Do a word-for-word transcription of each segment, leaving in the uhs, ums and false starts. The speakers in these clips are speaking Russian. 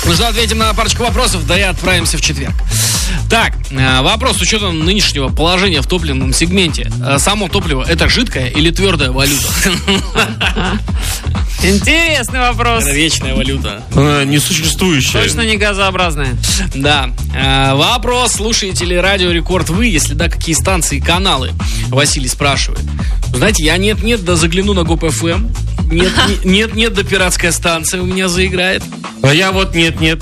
Ну что, ответим на парочку вопросов, да и отправимся в четверг. Так, вопрос с учетом нынешнего положения в топливном сегменте. Само топливо — это жидкая или твердая валюта? Интересный вопрос. Это вечная валюта. Она несуществующая. Точно не газообразная. Да. Вопрос, слушаете ли Радио Рекорд вы? Если да, какие станции и каналы? Василий спрашивает. Знаете, я нет-нет, да загляну на ГОП-ФМ. Нет-нет, да пиратская станция у меня заиграет. А я вот нет-нет.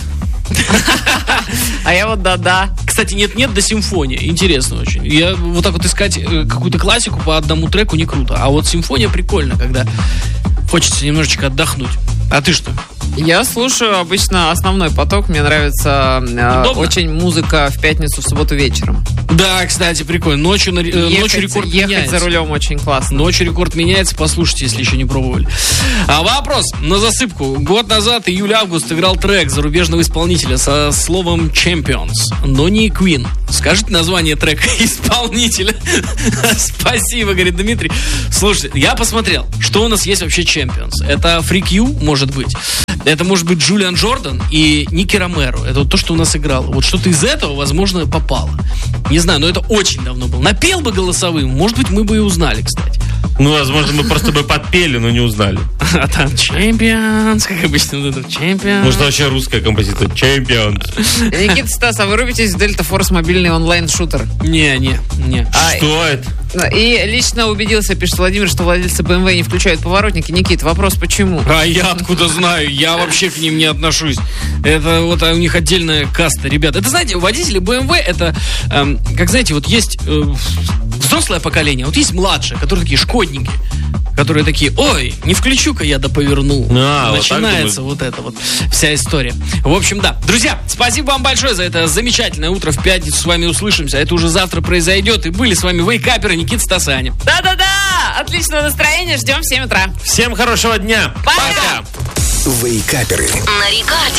А я вот да-да. Кстати, нет-нет, да симфония. Интересно очень. Я вот так вот искать какую-то классику по одному треку не круто. А вот симфония прикольно, когда хочется немножечко отдохнуть. А ты что? Я слушаю обычно основной поток. Мне нравится э, очень музыка в пятницу, в субботу вечером. Да, кстати, прикольно. Ночью, э, ехать, ночью рекорд ехать меняется. Ехать за рулем очень классно. Ночью рекорд меняется, послушайте, если еще не пробовали. А вопрос на засыпку. Год назад, июль-август, играл трек зарубежного исполнителя со словом Champions, но не Queen. Скажите название трека исполнителя. Спасибо, говорит Дмитрий. Слушайте, я посмотрел, что у нас есть вообще Champions. Это Freak You, может быть. Это может быть Джулиан Джордан и Ники Ромеро. Это вот то, что у нас играло. Вот что-то из этого, возможно, попало. Не знаю, но это очень давно было. Напел бы голосовым, может быть, мы бы и узнали, кстати. Ну, возможно, мы просто бы подпели, но не узнали. А там Champions, как обычно, вот это Champions. Может, вообще русская композиция Champions. Никита, Стас, а вы рубитесь в Delta Force мобильный онлайн-шутер? Не, не, не. А, что это? И лично убедился, пишет Владимир, что владельцы бэ эм вэ не включают поворотники. Никит, вопрос почему? А я откуда знаю? Я вообще к ним не отношусь. Это вот у них отдельная каста, ребят. Это, знаете, водители бэ эм вэ, это, эм, как знаете, вот есть э, взрослое поколение, вот есть младшее, которые такие шкодники, которые такие: ой, не включу-ка я, да повернул. А, начинается вот, вот эта вот вся история. В общем, да. Друзья, спасибо вам большое за это замечательное утро. В пятницу с вами услышимся. Это уже завтра произойдет. И были с вами вейкаперы Никита, Стас и Аня. Да-да-да! Отличного настроения. Ждем в семь утра. Всем хорошего дня. Пока! Вейкаперы. На Рекорде.